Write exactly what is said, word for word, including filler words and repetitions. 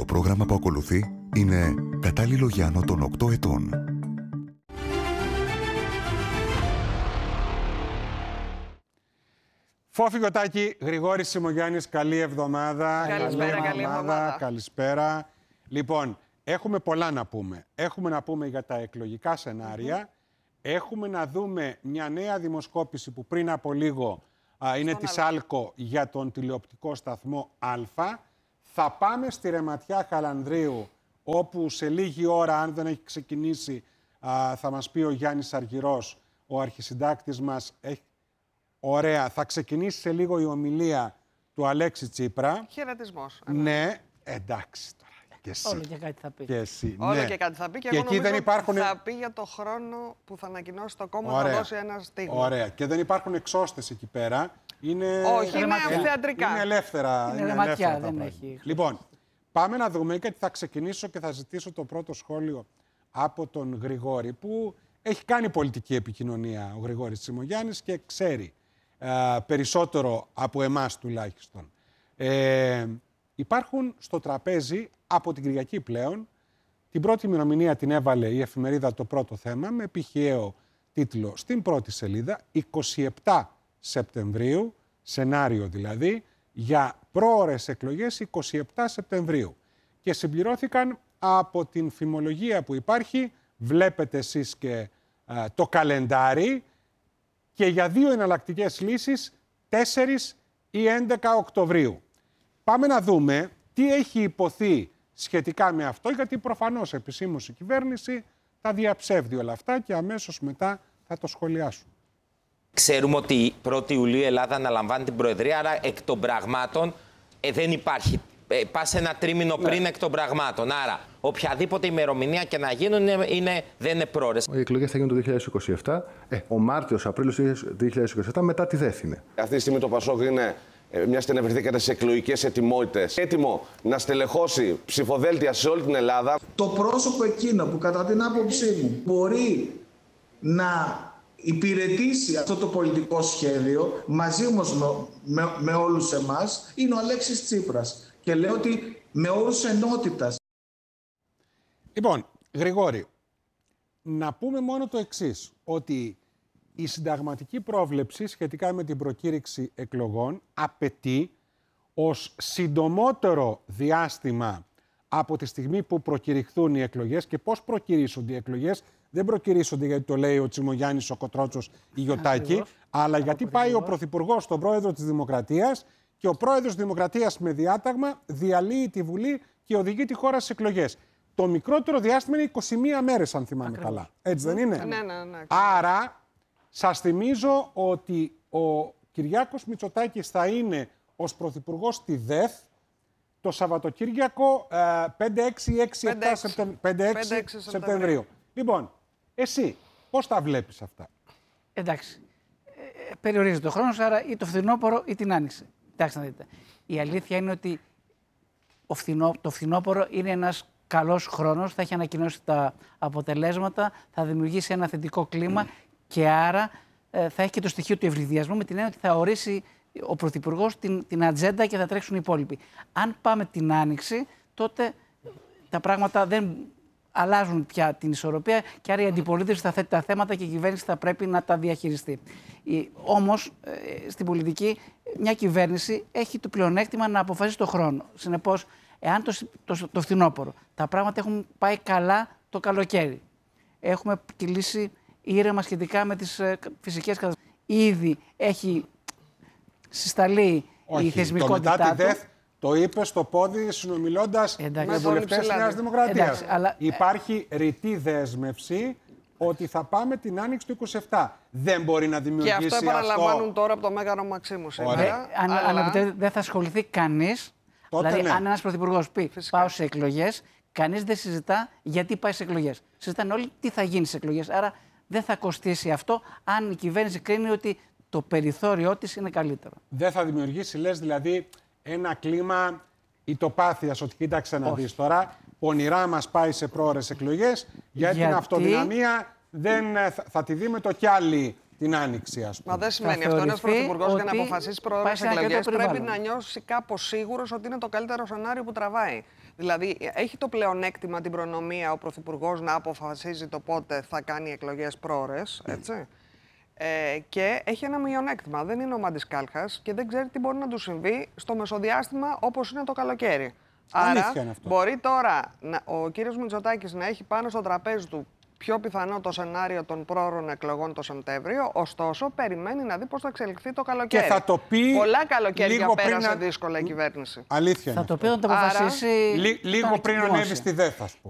πρόγραμμα που ακολουθεί είναι κατάλληλο για άνω των οκτώ ετών. Φόφη Κωτάκη, Γρηγόρης Σιμογιάννης, καλή εβδομάδα. Καλησπέρα, καλή, καλή εβδομάδα. Καλησπέρα. Λοιπόν, έχουμε πολλά να πούμε. Έχουμε να πούμε για τα εκλογικά σενάρια. Mm-hmm. Έχουμε να δούμε μια νέα δημοσκόπηση που πριν από λίγο α, είναι της Άλκο για τον τηλεοπτικό σταθμό Α. Θα πάμε στη Ρεματιά Χαλανδρίου, όπου σε λίγη ώρα, αν δεν έχει ξεκινήσει, α, θα μας πει ο Γιάννης Αργυρός, ο αρχισυντάκτης μας. Έχει... Ωραία. Θα ξεκινήσει σε λίγο η ομιλία του Αλέξη Τσίπρα. Χαιρετισμός. Ναι, εντάξει τώρα. Και εσύ. Όλο και κάτι θα πει. Και εσύ, Όλο ναι. και κάτι θα πει και, και εγώ εκεί δεν υπάρχουν... θα πει για το χρόνο που θα ανακοινώσει το κόμμα. Ωραία. Θα δώσει ένα στίγμα. Ωραία. Και δεν υπάρχουν εξώστες εκεί πέρα. Είναι... Όχι, είναι αμφιθεατρικά. Είναι ελεύθερα. Είναι ρεματιά, δεν έχει. Λοιπόν, πάμε να δούμε, γιατί θα ξεκινήσω και θα ζητήσω το πρώτο σχόλιο από τον Γρηγόρη, που έχει κάνει πολιτική επικοινωνία ο Γρηγόρης Σιμογιάννης και ξέρει ε, περισσότερο από εμάς τουλάχιστον. Ε, υπάρχουν στο τραπέζι από την Κυριακή πλέον. Την πρώτη ημερομηνία την έβαλε η εφημερίδα Το Πρώτο Θέμα με επιχειαίο τίτλο στην πρώτη σελίδα, εικοστή εβδόμη Σεπτεμβρίου, σενάριο δηλαδή, για πρόωρες εκλογές εικοστή εβδόμη Σεπτεμβρίου. Και συμπληρώθηκαν από την φημολογία που υπάρχει, βλέπετε εσείς και α, το καλεντάρι, και για δύο εναλλακτικές λύσεις, τέσσερις ή έντεκα Οκτωβρίου. Πάμε να δούμε τι έχει υποθεί σχετικά με αυτό, γιατί προφανώς επισήμως η κυβέρνηση τα διαψεύδει όλα αυτά και αμέσως μετά θα το σχολιάσουν. Ξέρουμε ότι πρώτη Ιουλίου η Ελλάδα αναλαμβάνει την Προεδρία, άρα εκ των πραγμάτων ε, δεν υπάρχει. Ε, πας ένα τρίμηνο ναι. πριν εκ των πραγμάτων. Άρα, οποιαδήποτε ημερομηνία και να γίνουν είναι, είναι, δεν είναι πρόορες. Οι εκλογές θα γίνουν το δύο χιλιάδες είκοσι επτά. Ε, ο Μάρτιος, Απρίλιος δύο χιλιάδες είκοσι επτά, μετά τη Δέθυνε. Αυτή τη στιγμή το Πασόκ είναι, μιας και βρεθήκατε σε εκλογικές ετοιμότητες, έτοιμο να στελεχώσει ψηφοδέλτια σε όλη την Ελλάδα. Το πρόσωπο εκείνο που κατά την άποψή μου μπορεί να υπηρετήσει αυτό το πολιτικό σχέδιο μαζί όμως με, με, με όλους εμάς είναι ο Αλέξης Τσίπρας. Και λέω ότι με όρους ενότητας. Λοιπόν, Γρηγόρη, να πούμε μόνο το εξής, ότι η συνταγματική πρόβλεψη σχετικά με την προκήρυξη εκλογών απαιτεί ως συντομότερο διάστημα από τη στιγμή που προκηρυχθούν οι εκλογές. Και πώς προκηρύσσονται οι εκλογές? Δεν προκηρύσσονται γιατί το λέει ο Τσιμογιάννης, ο Κοτρότσος, η Γιωτάκη, αλλά γιατί πάει ο Πρωθυπουργός στον Πρόεδρο της Δημοκρατίας και ο Πρόεδρος της Δημοκρατίας με διάταγμα διαλύει τη Βουλή και οδηγεί τη χώρα στις εκλογές. Το μικρότερο διάστημα είναι είκοσι μία μέρες, αν θυμάμαι Ακριβώς. καλά. Έτσι δεν είναι? Ναι, ναι, ναι. Άρα, σας θυμίζω ότι ο Κυριάκος Μητσοτάκης θα είναι ως Πρωθυπουργός στη ΔΕΘ το Σαββατοκύριακο πέντε έξι Σεπτεμβρίου. Λοιπόν, εσύ πώς τα βλέπεις αυτά? Εντάξει, ε, περιορίζεται ο χρόνος, άρα ή το φθινόπωρο ή την άνοιξη. Εντάξει, να δείτε. Η αλήθεια είναι ότι ο φθινό, το φθινόπωρο είναι ένας καλός χρόνος, θα έχει ανακοινώσει τα αποτελέσματα, θα δημιουργήσει ένα θετικό κλίμα mm. και άρα ε, θα έχει και το στοιχείο του ευρυδιασμού, με την έννοια ότι θα ορίσει ο Πρωθυπουργός την, την ατζέντα και θα τρέξουν οι υπόλοιποι. Αν πάμε την άνοιξη, τότε τα πράγματα δεν αλλάζουν πια την ισορροπία και άρα η αντιπολίτευση θα θέτει τα θέματα και η κυβέρνηση θα πρέπει να τα διαχειριστεί. Όμως, ε, στην πολιτική, μια κυβέρνηση έχει το πλεονέκτημα να αποφασίσει το χρόνο. Συνεπώς, εάν το, το, το φθινόπωρο τα πράγματα έχουν πάει καλά το καλοκαίρι, έχουμε κυλήσει ήρεμα σχετικά με τις ε, φυσικές καταστροφές, ήδη έχει συσταλεί Όχι, η θεσμικότητά το μετά τη του. ΔΕΘ το είπε στο πόδι συνομιλώντας με βουλευτές της Νέας Δημοκρατίας. Αλλά... Υπάρχει ρητή δέσμευση ότι θα πάμε την άνοιξη του είκοσι επτά. Δεν μπορεί να δημιουργήσει αυτό. Και αυτό επαναλαμβάνουν αυτό... τώρα από το Μέγαρο Μαξίμου σήμερα. Αν, αλλά... αν δεν θα ασχοληθεί κανείς, δηλαδή ναι. αν ένας πρωθυπουργός πει Φυσικά. πάω σε εκλογές, κανείς δεν συζητά γιατί πάει σε εκλογές. Συζητάνε όλοι τι θα γίνει σε εκλογές. Άρα δεν θα κοστίσει αυτό αν η κυβέρνηση κρίνει ότι το περιθώριό της είναι καλύτερο. Δεν θα δημιουργήσει, λες, δηλαδή ένα κλίμα ητοπάθειας, ότι κοίταξε να δεις τώρα, πονηρά μας πάει σε πρόωρες εκλογές, γιατί, γιατί την αυτοδυναμία δεν θα, θα τη δει με το κι άλλη την Άνοιξη, ας πούμε. Μα δεν σημαίνει αυτό. Ένα πρωθυπουργό για να αποφασίσει πρόορες εκλογές πρέπει να νιώσει κάπως σίγουρος ότι είναι το καλύτερο σενάριο που τραβάει. Δηλαδή, έχει το πλεονέκτημα, την προνομία ο πρωθυπουργός να αποφασίζει το πότε θα κάνει εκλογές πρόορες, έτσι. Ε, και έχει ένα μειονέκτημα. Δεν είναι ο Μαντισκάλχας και δεν ξέρει τι μπορεί να του συμβεί στο μεσοδιάστημα όπως είναι το καλοκαίρι. Άρα, μπορεί τώρα να, ο κύριος Μητσοτάκης να έχει πάνω στο τραπέζι του πιο πιθανό το σενάριο των πρόωρων εκλογών το Σεπτέμβριο, ωστόσο περιμένει να δει πώς θα εξελιχθεί το καλοκαίρι. Και θα το πει. Πολλά καλοκαίρια πέρασε να... δύσκολα η κυβέρνηση. Αλήθεια. Θα το πει όταν το αποφασίσει. Λί, λίγο πριν ανέβει στη ΔΕΘ, ας πούμε.